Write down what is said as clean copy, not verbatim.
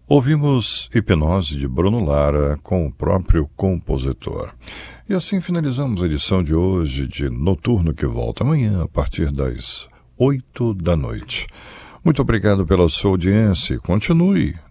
Ouvimos Hipnose de Bruno Lara com o próprio compositor. E assim finalizamos a edição de hoje de Noturno, que volta amanhã a partir das 8 da noite. Muito obrigado pela sua audiência e continue